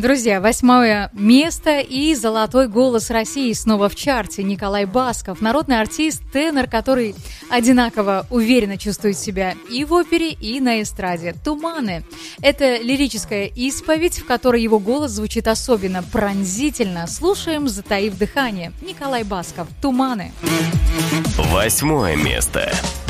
Друзья, 8 место и золотой голос России снова в чарте. Николай Басков, народный артист, тенор, который одинаково уверенно чувствует себя и в опере, и на эстраде. «Туманы» — это лирическая исповедь, в которой его голос звучит особенно пронзительно. Слушаем, затаив дыхание. Николай Басков, «Туманы». 8 место.